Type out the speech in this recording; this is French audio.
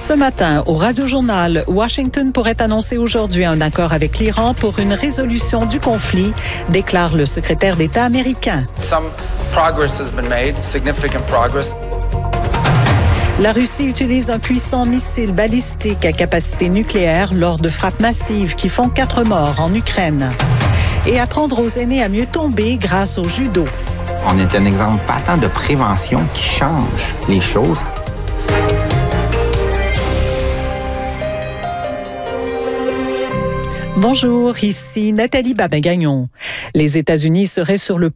Ce matin, au Radio-Journal, Washington pourrait annoncer aujourd'hui un accord avec l'Iran pour une résolution du conflit, déclare le secrétaire d'État américain. Some progress has been made, significant progress. La Russie utilise un puissant missile balistique à capacité nucléaire lors de frappes massives qui font 4 morts en Ukraine. Et apprendre aux aînés à mieux tomber grâce au judo. On est un exemple patent de prévention qui change les choses. Bonjour, ici Nathalie Babin-Gagnon. Les États-Unis seraient sur le